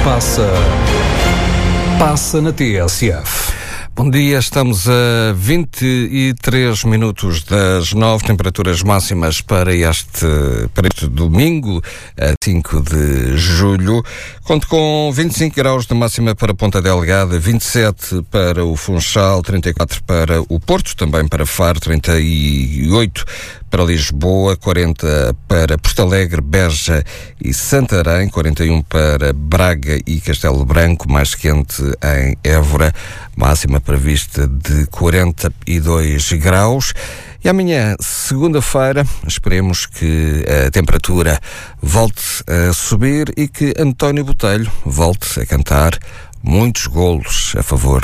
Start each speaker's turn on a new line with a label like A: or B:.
A: passa na TSF.
B: Bom dia, estamos a 23 minutos das 9, temperaturas máximas para este domingo, a 5 de julho. Conto com 25 graus de máxima para Ponta Delgada, 27 para o Funchal, 34 para o Porto, também para Faro, 38 para Lisboa, 40 para Porto Alegre, Beja e Santarém, 41 para Braga e Castelo Branco, mais quente em Évora, máxima prevista de 42 graus. E amanhã, segunda-feira, esperemos que a temperatura volte a subir e que António Botelho volte a cantar muitos golos a favor